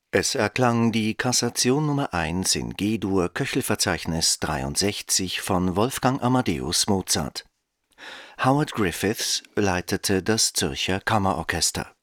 Es erklang die Kassation Nummer 1 in G-Dur Köchelverzeichnis 63 von Wolfgang Amadeus Mozart. Howard Griffiths leitete das Zürcher Kammerorchester.